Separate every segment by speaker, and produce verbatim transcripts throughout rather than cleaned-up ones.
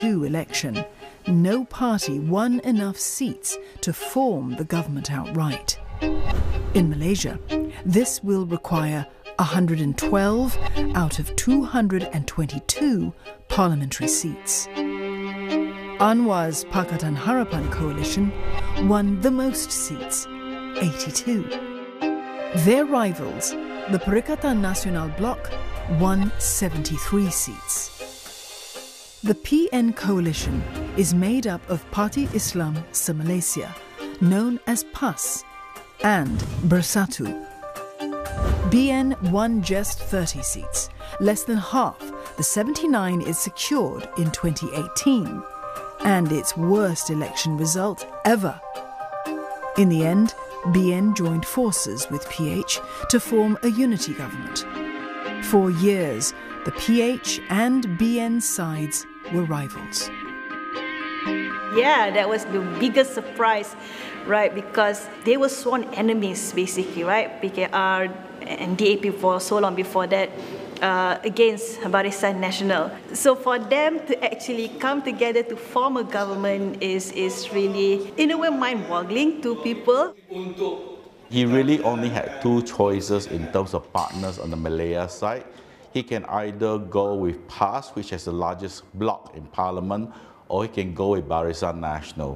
Speaker 1: two election, no party won enough seats to form the government outright. In Malaysia, this will require one hundred twelve out of two hundred twenty-two parliamentary seats. Anwar's Pakatan Harapan coalition won the most seats, eighty-two. Their rivals, the Perikatan Nasional Bloc, won seventy-three seats. The P N coalition is made up of Parti Islam Se-Malaysia, known as P A S, and Bersatu. B N won just thirty seats, less than half the seventy-nine it secured in twenty eighteen, and its worst election result ever. In the end, B N joined forces with P H to form a unity government. For years, the P H and B N sides were rivals.
Speaker 2: Yeah, that was the biggest surprise, right? Because they were sworn enemies, basically, right? P K R and D A P for so long before that, uh, against Barisan Nasional. So for them to actually come together to form a government is, is really, in a way, mind-boggling to people.
Speaker 3: He really only had two choices in terms of partners on the Malaya side. He can either go with P A S, which has the largest bloc in parliament, or he can go with Barisan Nasional.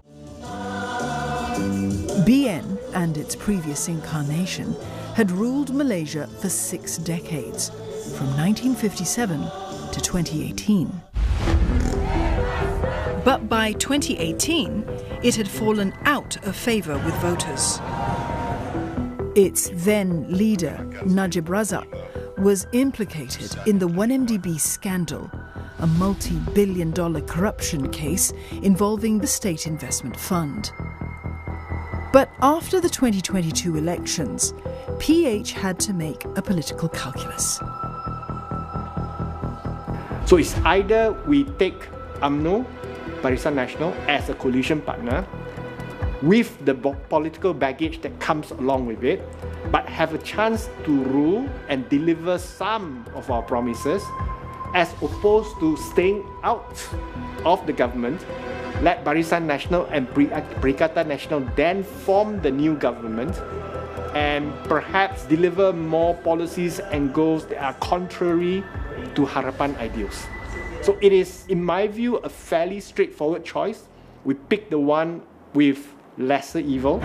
Speaker 1: B N and its previous incarnation had ruled Malaysia for six decades, from nineteen fifty-seven to twenty eighteen. But by twenty eighteen, it had fallen out of favour with voters. Its then leader, Najib Razak, was implicated in the one M D B scandal, a multi-billion dollar corruption case involving the State Investment Fund. But after the twenty twenty-two elections, P H had to make a political calculus.
Speaker 4: So it's either we take U M N O, Barisan Nasional, as a coalition partner, with the political baggage that comes along with it, but have a chance to rule and deliver some of our promises, as opposed to staying out of the government, let Barisan Nasional and Perikatan Nasional then form the new government and perhaps deliver more policies and goals that are contrary to Harapan ideals. So it is, in my view, a fairly straightforward choice. We pick the one with lesser evil.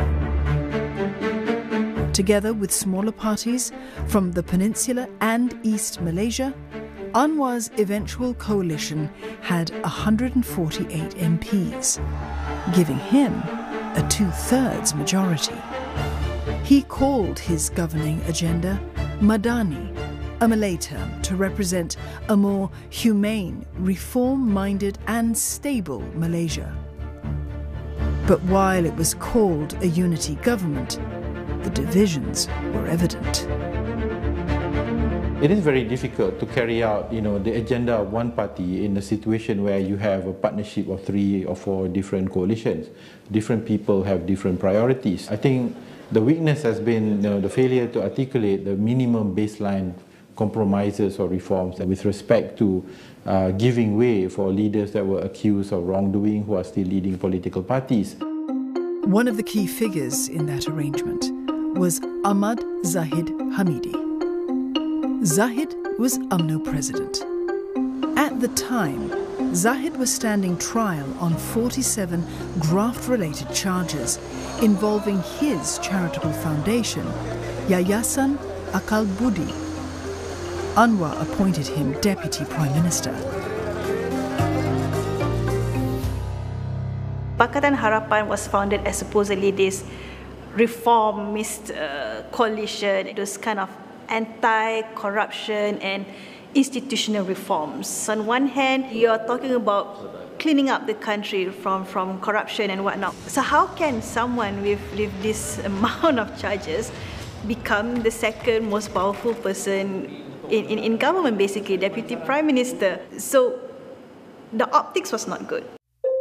Speaker 1: Together with smaller parties from the Peninsula and East Malaysia, Anwar's eventual coalition had one hundred forty-eight M Ps, giving him a two-thirds majority. He called his governing agenda Madani, a Malay term to represent a more humane, reform-minded and stable Malaysia. But while it was called a unity government, the divisions were evident.
Speaker 5: It is very difficult to carry out, you know, the agenda of one party in a situation where you have a partnership of three or four different coalitions. Different people have different priorities. I think the weakness has been, you know, the failure to articulate the minimum baseline compromises or reforms with respect to uh, giving way for leaders that were accused of wrongdoing who are still leading political parties.
Speaker 1: One of the key figures in that arrangement was Ahmad Zahid Hamidi. Zahid was U M N O president. At the time, Zahid was standing trial on forty-seven graft-related charges involving his charitable foundation, Yayasan Akal Budi. Anwar appointed him Deputy Prime Minister.
Speaker 2: Pakatan Harapan was founded as supposedly this reformist uh, coalition, those kind of anti-corruption and institutional reforms. On one hand, you're talking about cleaning up the country from, from corruption and whatnot. So how can someone with, with this amount of charges become the second most powerful person in, in, in government, basically, Deputy Prime Minister? So the optics was not good.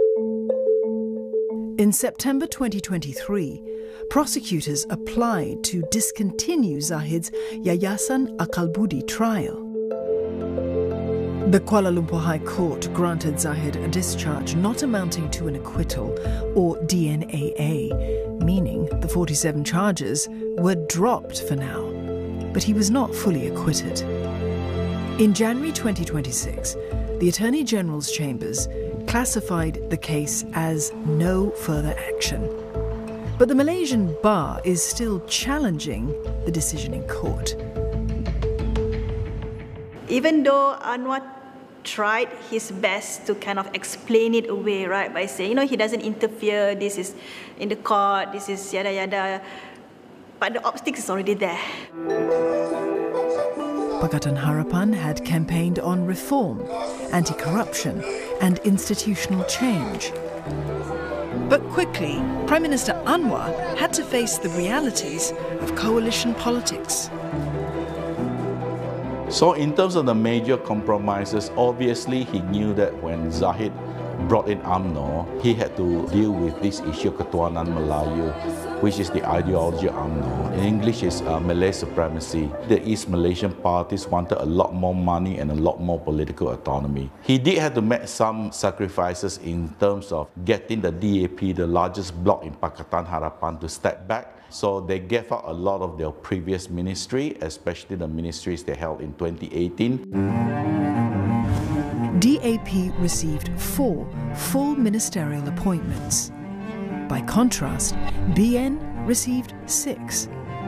Speaker 1: In September twenty twenty-three, prosecutors applied to discontinue Zahid's Yayasan Akal Budi trial. The Kuala Lumpur High Court granted Zahid a discharge not amounting to an acquittal or D N A A, meaning the forty-seven charges were dropped for now. But he was not fully acquitted. In January twenty twenty-six, the Attorney General's Chambers classified the case as no further action. But the Malaysian Bar is still challenging the decision in court.
Speaker 2: Even though Anwar tried his best to kind of explain it away, right, by saying, you know, he doesn't interfere, this is in the court, this is yada yada, but the obstacle is already there.
Speaker 1: Pakatan Harapan had campaigned on reform, anti-corruption and institutional change. But quickly, Prime Minister Anwar had to face the realities of coalition politics.
Speaker 3: So in terms of the major compromises, obviously he knew that when Zahid brought in U M N O, he had to deal with this issue of Ketuanan Melayu, which is the ideology of U M N O. In English, it's uh, Malay supremacy. The East Malaysian parties wanted a lot more money and a lot more political autonomy. He did have to make some sacrifices in terms of getting the D A P, the largest bloc in Pakatan Harapan, to step back. So they gave up a lot of their previous ministry, especially the ministries they held in twenty eighteen.
Speaker 1: D A P received four full ministerial appointments. By contrast, B N received six.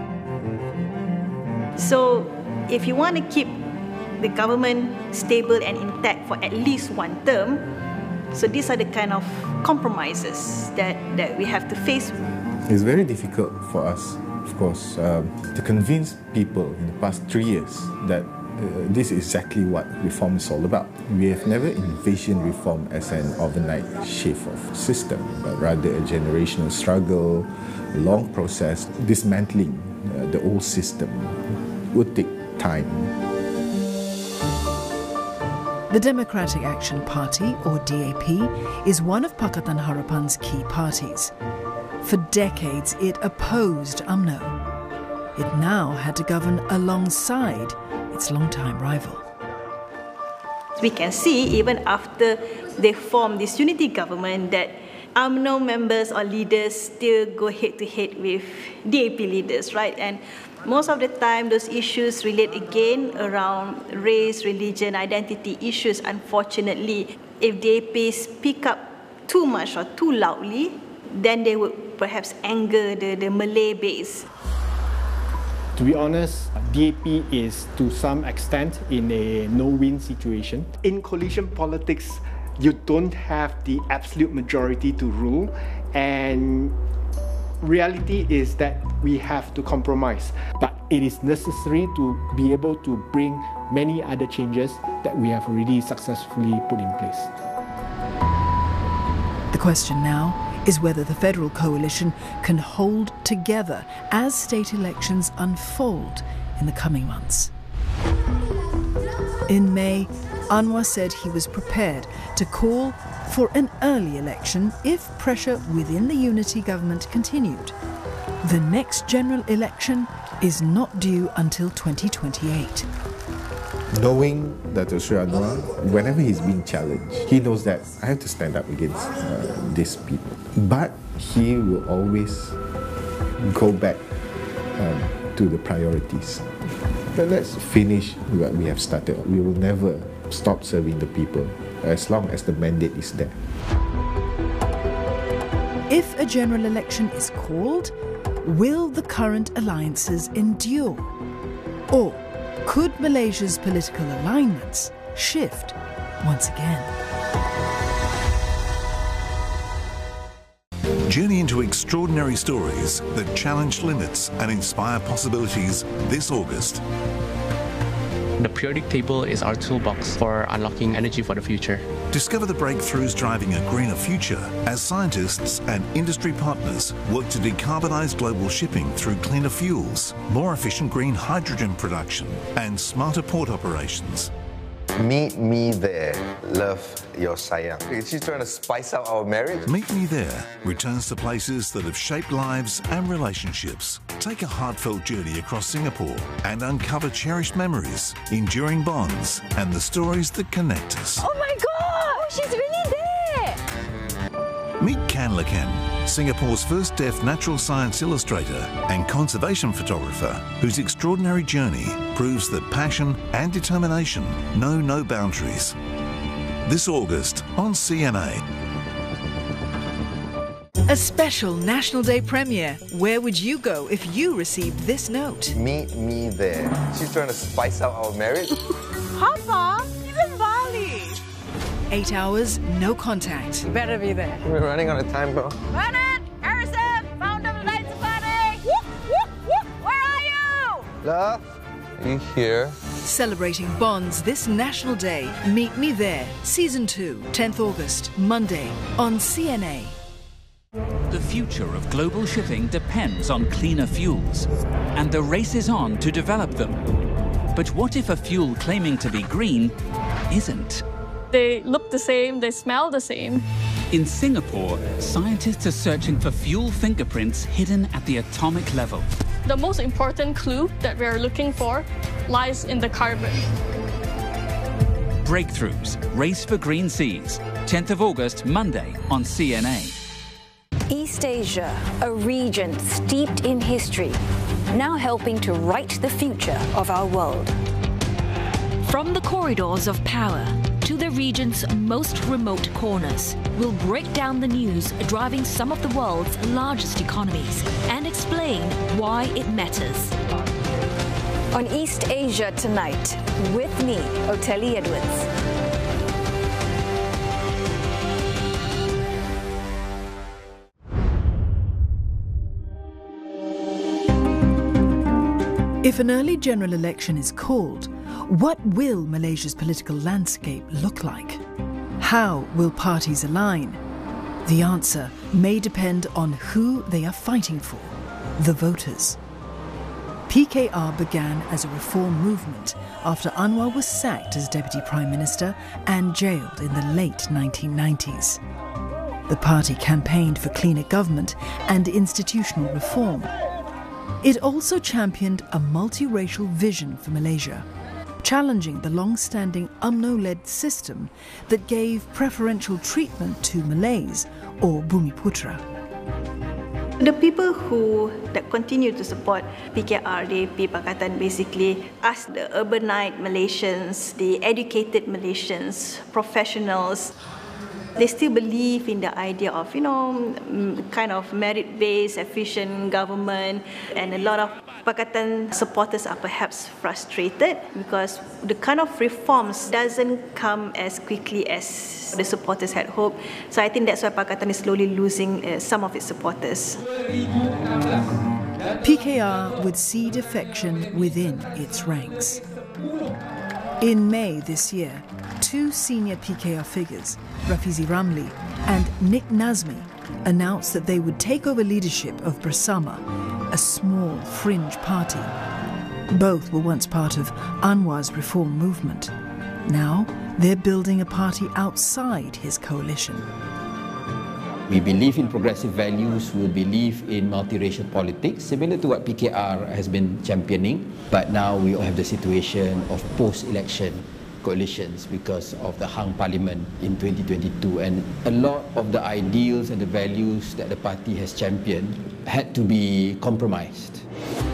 Speaker 2: So if you want to keep the government stable and intact for at least one term, so these are the kind of compromises that, that we have to face.
Speaker 6: It's very difficult for us, of course, um, to convince people in the past three years that uh, this is exactly what reform is all about. We have never envisioned reform as an overnight shift of system, but rather a generational struggle, a long process. Dismantling uh, the old system would take time.
Speaker 1: The Democratic Action Party, or D A P, is one of Pakatan Harapan's key parties. For decades, it opposed U M N O. It now had to govern alongside its longtime rival.
Speaker 2: We can see, even after they formed this unity government, that U M N O members or leaders still go head-to-head with D A P leaders, right? And most of the time, those issues relate again around race, religion, identity issues. Unfortunately, if D A P speak up too much or too loudly, then they would perhaps anger the, the Malay base.
Speaker 4: To be honest, D A P is to some extent in a no-win situation. In coalition politics, you don't have the absolute majority to rule, and reality is that we have to compromise. But it is necessary to be able to bring many other changes that we have already successfully put in place.
Speaker 1: The question now is whether the federal coalition can hold together as state elections unfold in the coming months. In May, Anwar said he was prepared to call for an early election if pressure within the unity government continued. The next general election is not due until twenty twenty-eight.
Speaker 6: Knowing that Sri Anwar, whenever he's being challenged, he knows that I have to stand up against uh, these people. But he will always go back um, to the priorities. But let's finish what we have started. We will never stop serving the people as long as the mandate is there.
Speaker 1: If a general election is called, will the current alliances endure? Or could Malaysia's political alignments shift once again?
Speaker 7: Journey into extraordinary stories that challenge limits and inspire possibilities this August.
Speaker 8: The periodic table is our toolbox for unlocking energy for the future.
Speaker 7: Discover the breakthroughs driving a greener future as scientists and industry partners work to decarbonise global shipping through cleaner fuels, more efficient green hydrogen production and smarter port operations.
Speaker 9: Meet me there. Love, your sayang. She's trying to spice up our marriage.
Speaker 7: Meet Me There returns to places that have shaped lives and relationships. Take a heartfelt journey across Singapore and uncover cherished memories, enduring bonds, and the stories that connect us.
Speaker 10: Oh my God! She's really there!
Speaker 7: Meet Kan Lakan, Singapore's first deaf natural science illustrator and conservation photographer, whose extraordinary journey proves that passion and determination know no boundaries. This August on C N A.
Speaker 1: A special National Day premiere. Where would you go if you received this note?
Speaker 9: Meet me there. She's trying to spice up our marriage.
Speaker 10: Papa, he's in Bali.
Speaker 1: Eight hours, no contact.
Speaker 10: You better be there.
Speaker 9: We're running out of time, bro.
Speaker 10: Bernard, Harrison, founder of the Night Safari. Whoop, whoop, whoop. Where are you?
Speaker 9: Love, are you here?
Speaker 1: Celebrating bonds this National Day. Meet Me There. Season two, tenth August, Monday, on C N A.
Speaker 11: The future of global shipping depends on cleaner fuels, and the race is on to develop them. But what if a fuel claiming to be green isn't?
Speaker 12: They look the same, they smell the same.
Speaker 11: In Singapore, scientists are searching for fuel fingerprints hidden at the atomic level.
Speaker 12: The most important clue that we are looking for lies in the carbon.
Speaker 11: Breakthroughs, Race for Green Seas, tenth of August, Monday on C N A.
Speaker 13: East Asia, a region steeped in history, now helping to write the future of our world.
Speaker 14: From the corridors of power to the region's most remote corners, we'll break down the news driving some of the world's largest economies and explain why it matters.
Speaker 13: On East Asia Tonight, with me, Oteli Edwards.
Speaker 1: If an early general election is called, what will Malaysia's political landscape look like? How will parties align? The answer may depend on who they are fighting for, the voters. P K R began as a reform movement after Anwar was sacked as Deputy Prime Minister and jailed in the late nineteen nineties. The party campaigned for cleaner government and institutional reform. It also championed a multiracial vision for Malaysia, challenging the long-standing U M N O-led system that gave preferential treatment to Malays or Bumiputra.
Speaker 2: The people who that continue to support P K R D P Pakatan basically ask the urbanite Malaysians, the educated Malaysians, professionals. They still believe in the idea of, you know, kind of merit-based, efficient government, and a lot of Pakatan supporters are perhaps frustrated because the kind of reforms doesn't come as quickly as the supporters had hoped. So I think that's why Pakatan is slowly losing uh, some of its supporters.
Speaker 1: P K R would see defection within its ranks. In May this year, two senior P K R figures, Rafizi Ramli and Nick Nazmi, announced that they would take over leadership of Bersama, a small fringe party. Both were once part of Anwar's reform movement. Now they're building a party outside his coalition.
Speaker 15: We believe in progressive values, we believe in multiracial politics, similar to what P K R has been championing. But now we have the situation of post-election coalitions because of the hung parliament in twenty twenty-two, and a lot of the ideals and the values that the party has championed had to be compromised.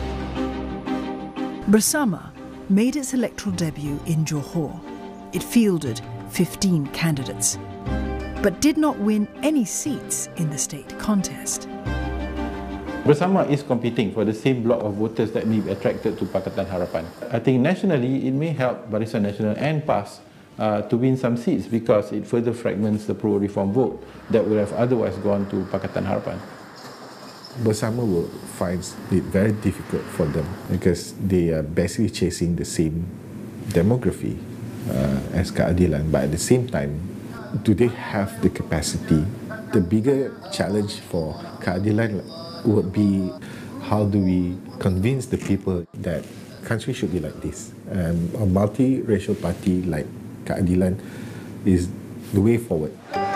Speaker 1: Bersama made its electoral debut in Johor. It fielded fifteen candidates, but did not win any seats in the state contest.
Speaker 5: Bersama is competing for the same block of voters that may be attracted to Pakatan Harapan. I think nationally it may help Barisan Nasional and PAS uh, to win some seats because it further fragments the pro-reform vote that would have otherwise gone to Pakatan Harapan.
Speaker 6: Bersama will find it very difficult for them because they are basically chasing the same demography uh, as Keadilan, but at the same time, do they have the capacity? The bigger challenge for Keadilan would be how do we convince the people that country should be like this. Um, a multiracial party like keadilan is the way forward.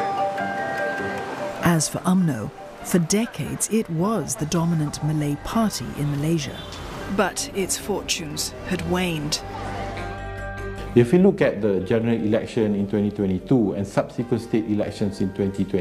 Speaker 1: As for U M N O, for decades it was the dominant Malay party in Malaysia. But its fortunes had waned.
Speaker 5: If you look at the general election in twenty twenty-two and subsequent state elections in twenty